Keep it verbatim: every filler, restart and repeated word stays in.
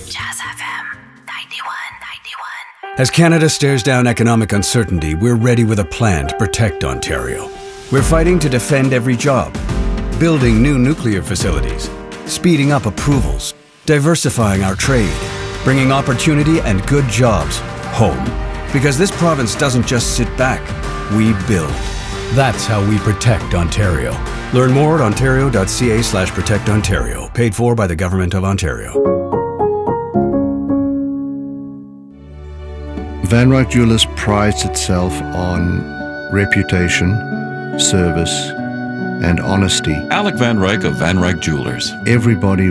Jazz F M ninety-one, ninety-one. As Canada stares down economic uncertainty, we're ready with a plan to protect Ontario. We're fighting to defend every job, building new nuclear facilities, speeding up approvals, diversifying our trade, bringing opportunity and good jobs home. Because this province doesn't just sit back, we build. That's how we protect Ontario. Learn more at ontario.ca slash protect Ontario. Paid for by the Government of Ontario. Van Ryk Jewelers prides itself on reputation, service, and honesty. Alec Van Ryk of Van Ryk Jewelers. Everybody